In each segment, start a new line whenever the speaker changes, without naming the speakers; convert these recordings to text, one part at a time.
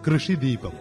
കൃഷിദീപം.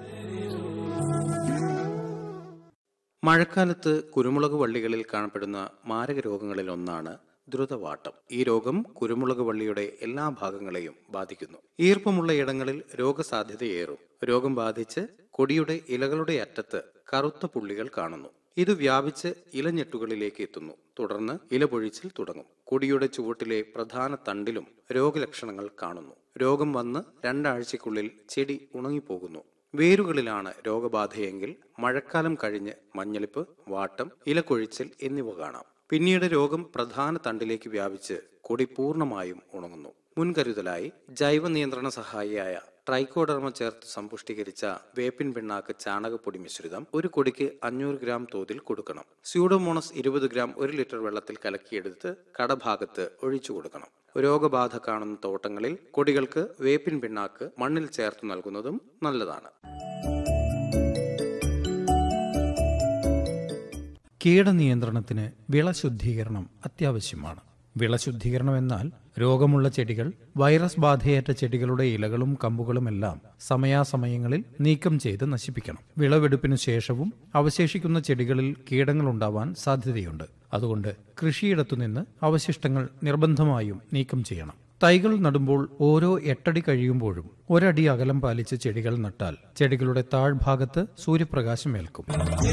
മഴക്കാലത്ത് കുരുമുളക് വള്ളികളിൽ കാണപ്പെടുന്ന മാരക രോഗങ്ങളിൽ ഒന്നാണ് ദ്രുതവാട്ടം. ഈ രോഗം കുരുമുളക് വള്ളിയുടെ എല്ലാ ഭാഗങ്ങളെയും ബാധിക്കുന്നു. ഈർപ്പമുള്ള ഇടങ്ങളിൽ രോഗസാധ്യതയേറും. രോഗം ബാധിച്ച് കൊടിയുടെ ഇലകളുടെ അറ്റത്ത് കറുത്ത പുള്ളികൾ കാണുന്നു. ഇത് വ്യാപിച്ച് ഇലഞ്ഞെട്ടുകളിലേക്ക് എത്തുന്നു. തുടർന്ന് ഇല പൊഴിച്ചിൽ തുടങ്ങും. കൊടിയുടെ ചുവട്ടിലെ പ്രധാന തണ്ടിലും രോഗലക്ഷണങ്ങൾ കാണുന്നു. രോഗം വന്ന് 2 ആഴ്ചയ്ക്കുള്ളിൽ ചെടി ഉണങ്ങിപ്പോകുന്നു. വേരുകളിലാണ് രോഗബാധയെങ്കിൽ മഴക്കാലം കഴിഞ്ഞ് മഞ്ഞളിപ്പ്, വാട്ടം, ഇലക്കൊഴിച്ചൽ എന്നിവ കാണാം. പിന്നീട് രോഗം പ്രധാന തണ്ടിലേക്ക് വ്യാപിച്ച് കൊടി പൂർണ്ണമായും ഉണങ്ങുന്നു. മുൻകരുതലായി ജൈവ നിയന്ത്രണ സഹായിയായ ട്രൈക്കോഡർമ ചേർത്ത് സമ്പുഷ്ടീകരിച്ച വേപ്പിൻ പിണ്ണാക്ക് ചാണകപ്പൊടി മിശ്രിതം ഒരു കൊടിക്ക് 500 ഗ്രാം തോതിൽ കൊടുക്കണം. സ്യൂഡോമോണസ് 20 ഗ്രാം 1 ലിറ്റർ വെള്ളത്തിൽ കലക്കിയെടുത്ത് കടഭാഗത്ത് ഒഴിച്ചു കൊടുക്കണം. രോഗബാധ കാണുന്ന തോട്ടങ്ങളിൽ കൊടികൾക്ക് വേപ്പിൻ പിണ്ണാക്ക് മണ്ണിൽ ചേർത്ത് നൽകുന്നതും നല്ലതാണ്.
കീടനിയന്ത്രണത്തിന് വിളശുദ്ധീകരണം അത്യാവശ്യമാണ്. വിളശുദ്ധീകരണം എന്നാൽ രോഗമുള്ള ചെടികൾ, വൈറസ് ബാധയേറ്റ ചെടികളുടെ ഇലകളും കമ്പുകളുമെല്ലാം സമയാസമയങ്ങളിൽ നീക്കം ചെയ്ത് നശിപ്പിക്കണം. വിളവെടുപ്പിനു ശേഷവും അവശേഷിക്കുന്ന ചെടികളിൽ കീടങ്ങൾ ഉണ്ടാവാൻ സാധ്യതയുണ്ട്. അതുകൊണ്ട് കൃഷിയിടത്തുനിന്ന് അവശിഷ്ടങ്ങൾ നിർബന്ധമായും നീക്കം ചെയ്യണം. തൈകൾ നടുമ്പോൾ ഓരോ 8 അടി കഴിയുമ്പോഴും 1 അടി അകലം പാലിച്ച് ചെടികൾ നട്ടാൽ ചെടികളുടെ താഴ്ഭാഗത്ത് സൂര്യപ്രകാശം ഏൽക്കും.